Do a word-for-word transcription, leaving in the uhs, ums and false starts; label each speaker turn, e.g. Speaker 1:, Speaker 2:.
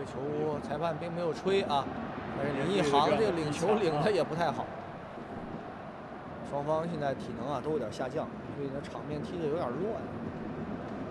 Speaker 1: 球裁判并没有吹啊，但是林一航这个领球领的也不太好。双方现在体能啊都有点下降，所以呢场面踢的有点乱。